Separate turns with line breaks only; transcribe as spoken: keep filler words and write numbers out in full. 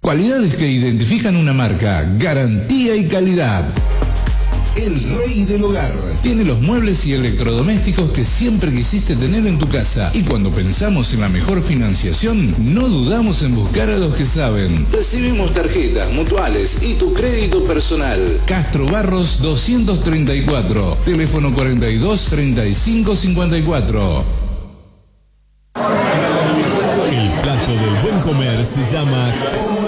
Cualidades que identifican una marca, garantía y calidad. El Rey del Hogar. Tiene los muebles y electrodomésticos que siempre quisiste tener en tu casa. Y cuando pensamos en la mejor financiación, no dudamos en buscar a los que saben. Recibimos tarjetas, mutuales y tu crédito personal. Castro Barros doscientos treinta y cuatro. Teléfono cuarenta y dos, treinta y cinco, cincuenta y cuatro.
El plato del buen comer se llama